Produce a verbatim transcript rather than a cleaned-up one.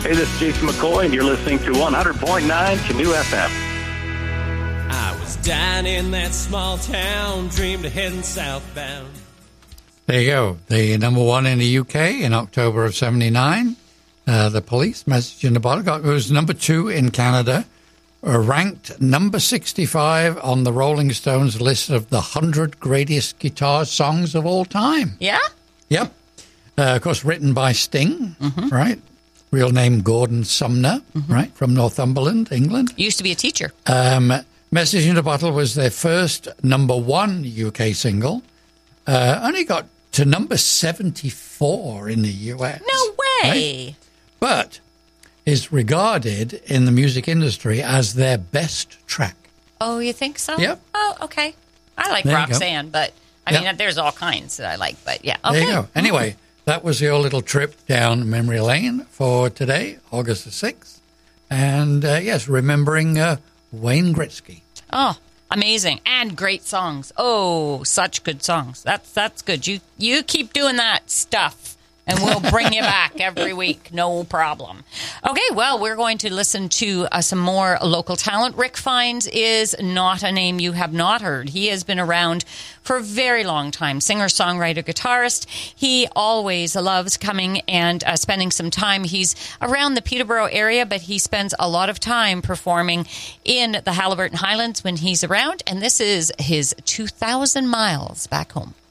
Hey, this is Jason McCoy, and you're listening to one hundred point nine Canoe F M. I was down in that small town, dreamed of heading southbound. There you go. The number one in the U K in October of seventy-nine. Uh, the Police, Message in a Bottle. Got, it was number two in Canada. Uh, ranked number sixty-five on the Rolling Stones list of the one hundred greatest guitar songs of all time. Yeah? Yep. Uh, of course, written by Sting, mm-hmm. right? Real name Gordon Sumner, mm-hmm. right? From Northumberland, England. Used to be a teacher. Um, Message in a Bottle was their first number one U K single. Uh, only got to number seventy-four in the U S. No way. Right? But is regarded in the music industry as their best track. Oh, you think so? Yep. Oh, okay. I like There you Roxanne, but I Yep. mean, there's all kinds that I like, but yeah. Okay. There you go. Anyway, that was your little trip down memory lane for today, August the sixth. And uh, yes, remembering uh, Wayne Gretzky. Oh, amazing. And great songs. Oh, such good songs. That's that's good. You you keep doing that stuff, and we'll bring you back every week. No problem. Okay, well, we're going to listen to uh, some more local talent. Rick Fiennes is not a name you have not heard. He has been around for a very long time. Singer, songwriter, guitarist. He always loves coming and uh, spending some time. He's around the Peterborough area, but he spends a lot of time performing in the Haliburton Highlands when he's around. And this is his two thousand miles back home.